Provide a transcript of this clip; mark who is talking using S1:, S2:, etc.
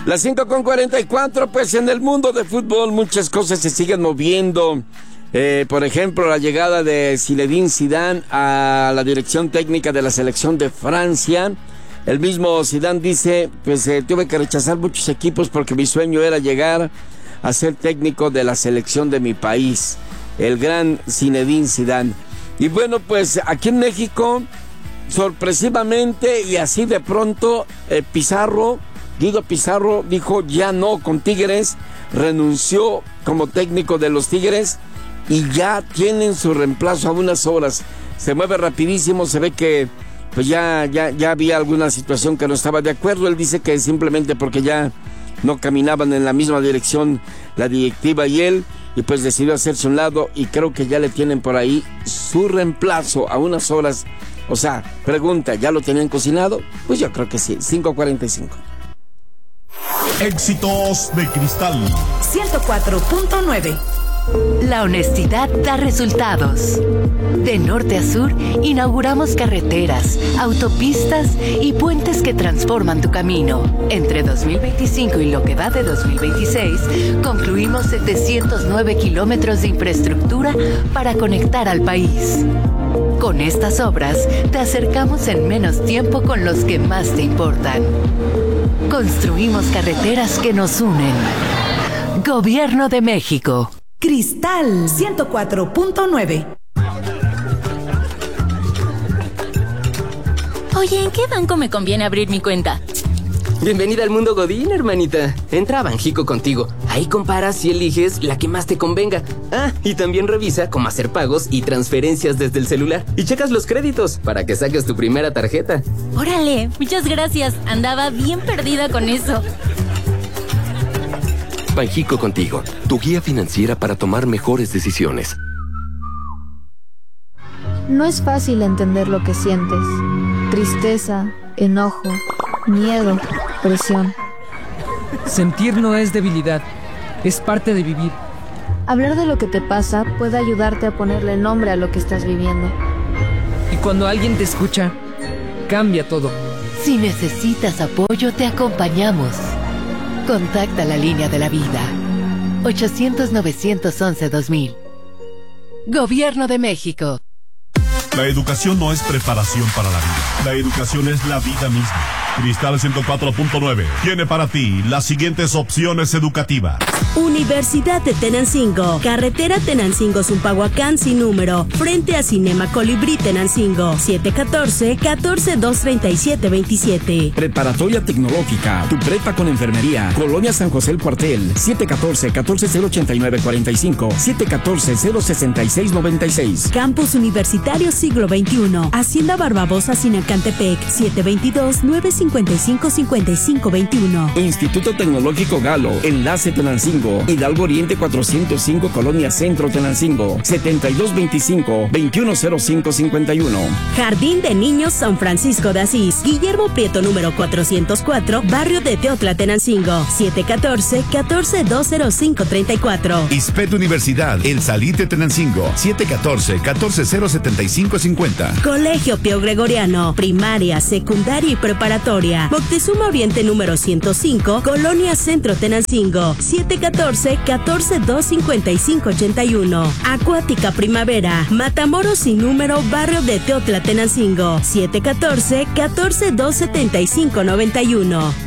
S1: Las 5:44, pues en el mundo de fútbol muchas cosas se siguen moviendo. Por ejemplo, la llegada de Zinedine Zidane a la dirección técnica de la selección de Francia. El mismo Zidane dice, pues tuve que rechazar muchos equipos porque mi sueño era llegar a ser técnico de la selección de mi país. El gran Zinedine Zidane. Y bueno, pues aquí en México, sorpresivamente y así de pronto, Guido Pizarro dijo ya no con Tigres, renunció como técnico de los Tigres y ya tienen su reemplazo a unas horas. Se mueve rapidísimo, se ve que pues ya había alguna situación que no estaba de acuerdo. Él dice que simplemente porque ya no caminaban en la misma dirección la directiva y él, y pues decidió hacerse a un lado y creo que ya le tienen por ahí su reemplazo a unas horas. O sea, pregunta, ¿ya lo tenían cocinado? Pues yo creo que sí, 5:45.
S2: Éxitos de Cristal
S3: 104.9.
S4: La honestidad da resultados. De norte a sur, inauguramos carreteras, autopistas y puentes que transforman tu camino. Entre 2025 y lo que va de 2026, concluimos 709 kilómetros de infraestructura para conectar al país. Con estas obras, te acercamos en menos tiempo con los que más te importan. Construimos carreteras que nos unen. Gobierno de México.
S3: Cristal 104.9.
S5: Oye, ¿en qué banco me conviene abrir mi cuenta?
S6: Bienvenida al mundo Godín, hermanita. Entra a Banjico Contigo. Ahí comparas y eliges la que más te convenga. Ah, y también revisa cómo hacer pagos y transferencias desde el celular. Y checas los créditos para que saques tu primera tarjeta.
S5: Órale, muchas gracias. Andaba bien perdida con eso.
S7: Banjico Contigo, tu guía financiera para tomar mejores decisiones.
S8: No es fácil entender lo que sientes. Tristeza, enojo, miedo, presión.
S9: Sentir no es debilidad, es parte de vivir.
S8: Hablar de lo que te pasa puede ayudarte a ponerle nombre a lo que estás viviendo.
S9: Y cuando alguien te escucha, cambia todo.
S4: Si necesitas apoyo, te acompañamos. Contacta la línea de la vida. 800-911-2000. Gobierno de México.
S2: La educación no es preparación para la vida. La educación es la vida misma. Cristal 104.9 tiene para ti las siguientes opciones educativas.
S10: Universidad de Tenancingo, carretera Tenancingo-Zumpahuacán sin número, frente a Cinema Colibrí Tenancingo, 714-14-237-27.
S11: Preparatoria Tecnológica, tu prepa con enfermería, Colonia San José el Cuartel, 714-14-089-45, 714-066-96.
S10: Campus Universitario Siglo XXI, Hacienda Barbabosa Sinacantepec, 722-955-5521.
S11: Instituto Tecnológico Galo, Enlace Tenancingo, Hidalgo Oriente 405, Colonia Centro Tenancingo, 7225-210551.
S10: Jardín de Niños San Francisco de Asís, Guillermo Prieto número 404, Barrio de Teotla Tenancingo, 714-14-205-34.
S12: ISPET Universidad, El Salite Tenancingo, 714-14-075-50.
S10: Colegio Pío Gregoriano, primaria, secundaria y preparatoria, Moctezuma Oriente número 105, Colonia Centro Tenancingo, 714-14-255-81. Acuática Primavera, Matamoros sin número, Barrio de Teotla Tenancingo, 714-14-275-91.